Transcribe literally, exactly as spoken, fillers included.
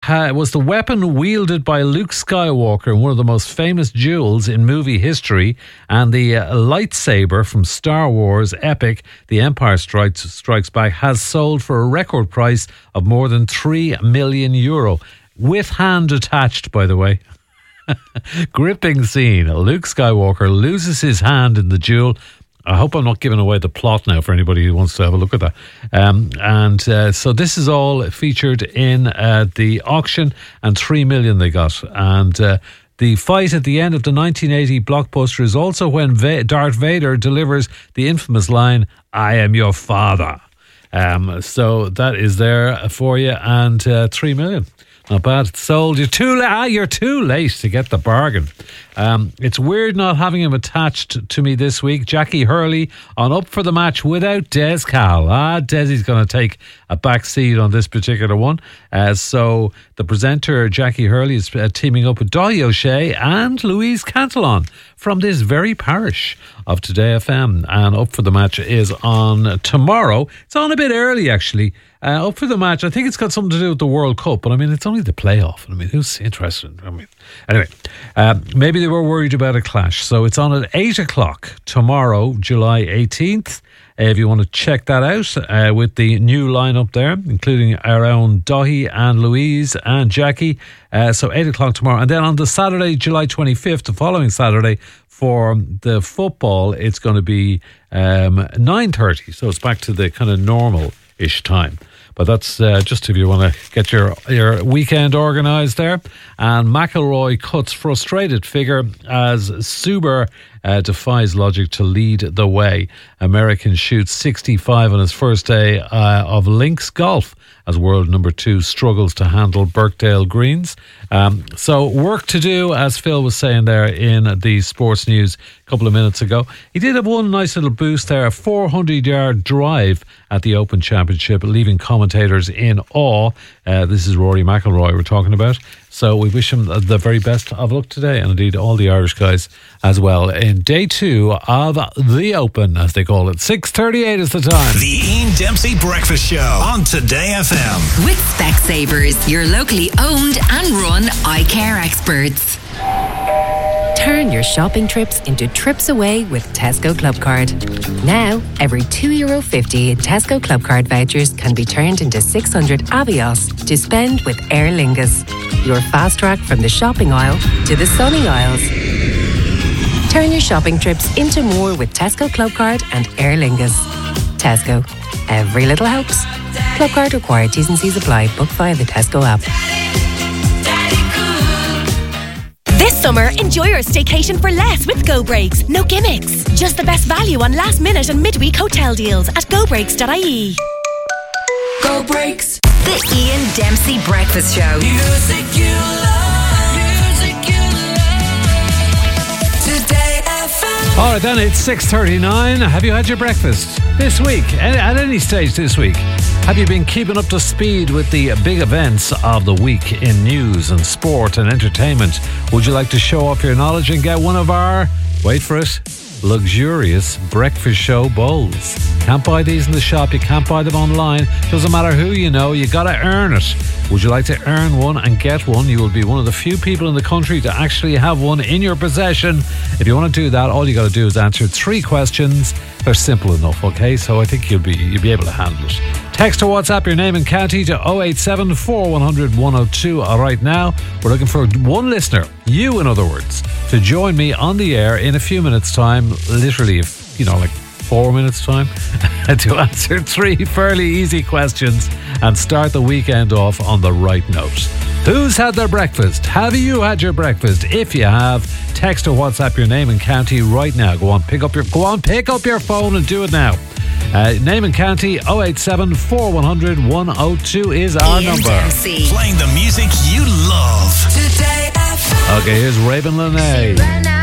ha- was the weapon wielded by Luke Skywalker in one of the most famous duels in movie history, and the uh, lightsaber from Star Wars epic The Empire Strikes, Strikes Back has sold for a record price of more than three million euro. With hand attached, by the way. Gripping scene. Luke Skywalker loses his hand in the duel. I hope I'm not giving away the plot now for anybody who wants to have a look at that. Um, and uh, so this is all featured in uh, the auction, and three million they got. And uh, the fight at the end of the nineteen eighty blockbuster is also when Va- Darth Vader delivers the infamous line, "I am your father." Um, so that is there for you, and uh, three million. Not bad. It's sold. You're too late. Ah, you're too late to get the bargain. Um, it's weird not having him attached to me this week. Jackie Hurley on Up for the Match without Des Cal. Ah, Desi's going to take a back seat on this particular one. Uh, so the presenter, Jackie Hurley, is uh, teaming up with Dolly O'Shea and Louise Cantillon from this very parish of Today F M. And Up for the Match is on tomorrow. It's on a bit early, actually. Uh, up for the match, I think it's got something to do with the World Cup, but I mean, it's only the playoff. I mean, who's interested? I mean, anyway, uh, maybe they were worried about a clash. So it's on at eight o'clock tomorrow, July eighteenth. Uh, if you want to check that out uh, with the new lineup there, including our own Dahi and Louise and Jackie. Uh, so eight o'clock tomorrow. And then on the Saturday, July twenty-fifth, the following Saturday, for the football, it's going to be um, nine thirty. So it's back to the kind of normal-ish time. But that's uh, just if you want to get your, your weekend organised there. And McIlroy cuts frustrated figure as Suber uh, defies logic to lead the way. American shoots sixty-five on his first day uh, of links golf as world number two struggles to handle Birkdale greens. Um, so work to do, as Phil was saying there in the sports news a couple of minutes ago. He did have one nice little boost there, a four hundred yard drive at the Open Championship, leaving commentators in awe. Uh, this is Rory McIlroy we're talking about. So we wish him the very best of luck today, and indeed all the Irish guys as well, in day two of the Open, as they call it. six thirty-eight is the time. The Ian Dempsey Breakfast Show on Today F M. With Specsavers, your locally owned and run eye care experts. Turn your shopping trips into trips away with Tesco Clubcard. Now, every two euro fifty Tesco Clubcard vouchers can be turned into six hundred Avios to spend with Aer Lingus. Your fast track from the shopping aisle to the sunny aisles. Turn your shopping trips into more with Tesco Clubcard and Aer Lingus. Tesco. Every little helps. Clubcard required. T's and C's apply. Book via the Tesco app. This summer, enjoy your staycation for less with Go Breaks. No gimmicks. Just the best value on last minute and midweek hotel deals at go breaks dot I E. Go Breaks. The Ian Dempsey Breakfast Show. Music you love, music you love. Today F M. All right, then it's six thirty-nine. Have you had your breakfast this week? At, at any stage this week? Have you been keeping up to speed with the big events of the week in news and sport and entertainment? Would you like to show off your knowledge and get one of our, wait for it, luxurious breakfast show bowls? Can't buy these in the shop, you can't buy them online. Doesn't matter who you know, you gotta earn it. Would you like to earn one and get one? You will be one of the few people in the country to actually have one in your possession. If you want to do that, all you gotta do is answer three questions. They're simple enough, okay? So I think you'll be you'll be able to handle it. Text or WhatsApp your name and county to oh eight seven, four one zero zero, one oh two. All right, now we're looking for one listener, you in other words, to join me on the air in a few minutes' time, literally, if, you know, like four minutes' time, to answer three fairly easy questions and start the weekend off on the right note. Who's had their breakfast? Have you had your breakfast? If you have, text or WhatsApp your name and county right now. Go on, pick up your go on, pick up your phone and do it now. Uh, name and county oh eight seven, four one zero zero, one oh two is our Ian number. Dempsey. Playing the music you love. Today F M. Okay, here's Raven Lene.